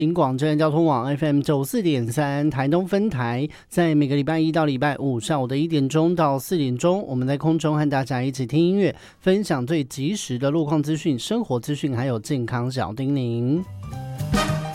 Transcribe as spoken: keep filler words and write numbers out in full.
银广真人交通网 F M 九四点三台东分台，在每个礼拜一到礼拜五上午的一点钟到四点钟，我们在空中和大家一起听音乐，分享最及时的路况资讯、生活资讯，还有健康小叮咛。